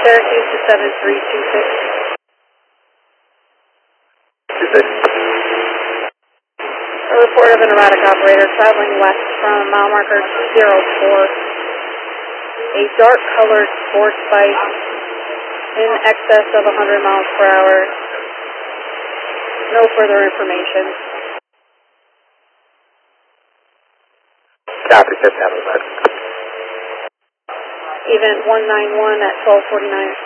Syracuse to 7326. 26. A report of an erratic operator traveling west from mile marker 204. A dark-colored sports bike in excess of 100 miles per hour. No further information. Copy, 10 Hamlet. Event 191 at 12:49.